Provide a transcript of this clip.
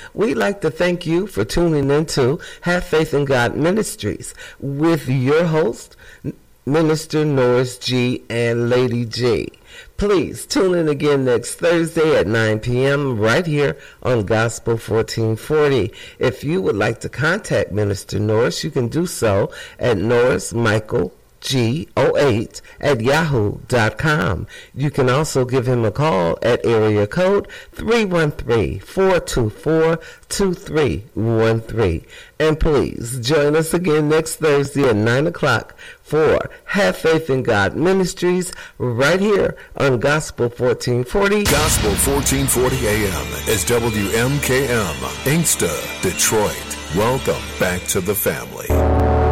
we'd like to thank you for tuning into Have Faith in God Ministries with your host, Minister Norris G. and Lady G. Please tune in again next Thursday at 9 p.m. right here on Gospel 1440. If you would like to contact Minister Norris, you can do so at norrismichaelg08@yahoo.com. You can also give him a call at area code 313-424-2313. And please join us again next Thursday at 9 o'clock for Have Faith in God Ministries right here on Gospel 1440. Gospel 1440 AM is WMKM, Inkster, Detroit. Welcome back to the family.